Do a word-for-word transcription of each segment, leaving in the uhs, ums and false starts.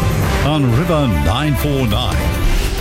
on River nine four nine.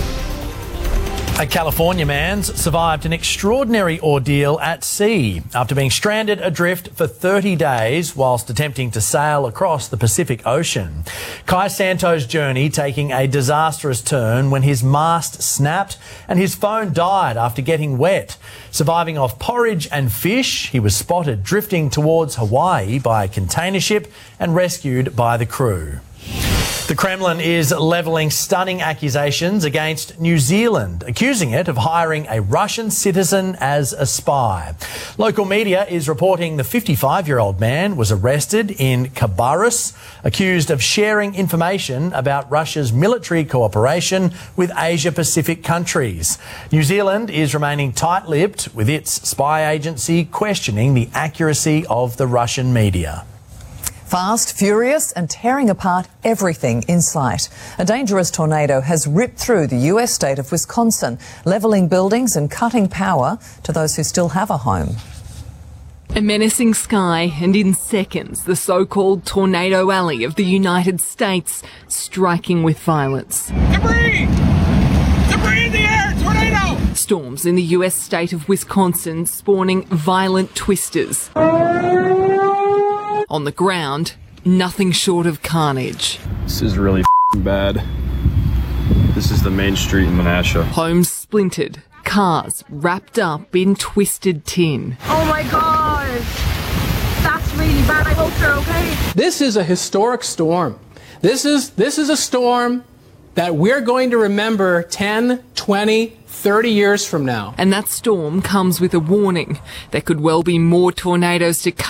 A California man survived an extraordinary ordeal at sea after being stranded adrift for thirty days whilst attempting to sail across the Pacific Ocean. Kai Santo's journey taking a disastrous turn when his mast snapped and his phone died after getting wet. Surviving off porridge and fish, he was spotted drifting towards Hawaii by a container ship and rescued by the crew. The Kremlin is levelling stunning accusations against New Zealand, accusing it of hiring a Russian citizen as a spy. Local media is reporting the fifty-five-year-old man was arrested in Khabarovsk, accused of sharing information about Russia's military cooperation with Asia-Pacific countries. New Zealand is remaining tight-lipped, with its spy agency questioning the accuracy of the Russian media. Fast, furious and tearing apart everything in sight. A dangerous tornado has ripped through the U S state of Wisconsin, levelling buildings and cutting power to those who still have a home. A menacing sky, and in seconds, the so-called Tornado Alley of the United States striking with violence. Debris! Debris in the air! Tornado! Storms in the U S state of Wisconsin spawning violent twisters. On the ground, nothing short of carnage. This is really f***ing bad. This is the main street in Menasha. Homes splintered, cars wrapped up in twisted tin. Oh my gosh, that's really bad. I hope they're okay. This is a historic storm. This is, this is a storm that we're going to remember ten, twenty, thirty years from now. And that storm comes with a warning. There could well be more tornadoes to come.